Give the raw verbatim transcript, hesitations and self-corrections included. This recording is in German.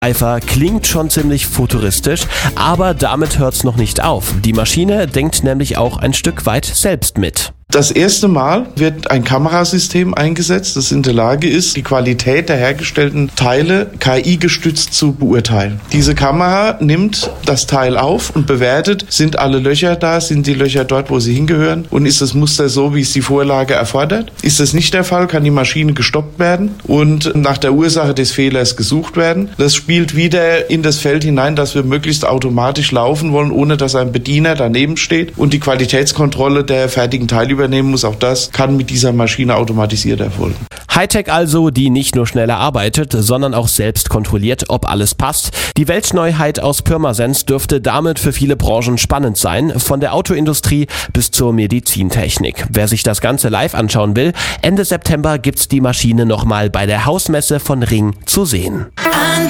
Eifer klingt schon ziemlich futuristisch, aber damit hört's noch nicht auf. Die Maschine denkt nämlich auch ein Stück weit selbst mit. Das erste Mal wird ein Kamerasystem eingesetzt, das in der Lage ist, die Qualität der hergestellten Teile K I-gestützt zu beurteilen. Diese Kamera nimmt das Teil auf und bewertet, sind alle Löcher da, sind die Löcher dort, wo sie hingehören und ist das Muster so, wie es die Vorlage erfordert. Ist das nicht der Fall, kann die Maschine gestoppt werden und nach der Ursache des Fehlers gesucht werden. Das spielt wieder in das Feld hinein, dass wir möglichst automatisch laufen wollen, ohne dass ein Bediener daneben steht und die Qualitätskontrolle der fertigen Teile übernehmen muss. Auch das kann mit dieser Maschine automatisiert erfolgen. Hightech also, die nicht nur schneller arbeitet, sondern auch selbst kontrolliert, ob alles passt. Die Weltneuheit aus Pirmasens dürfte damit für viele Branchen spannend sein, von der Autoindustrie bis zur Medizintechnik. Wer sich das Ganze live anschauen will, Ende September gibt's die Maschine nochmal bei der Hausmesse von Ring zu sehen.